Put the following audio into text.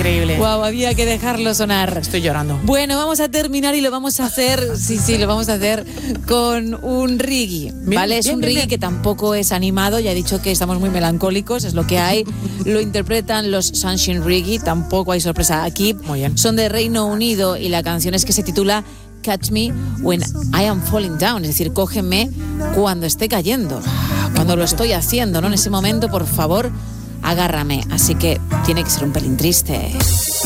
increíble. Wow, había que dejarlo sonar. Estoy llorando. Bueno, vamos a terminar y lo vamos a hacer, lo vamos a hacer con un reggae, ¿vale? Es un reggae que tampoco es animado, ya he dicho que estamos muy melancólicos, es lo que hay. Lo interpretan los Sunshine Reggae, tampoco hay sorpresa aquí. Muy bien. Son de Reino Unido y la canción es que se titula Catch Me When I Am Falling Down, es decir, cógeme cuando esté cayendo, cuando lo estoy haciendo, ¿no? En ese momento, por favor, agárrame. Así que tiene que ser un pelín triste.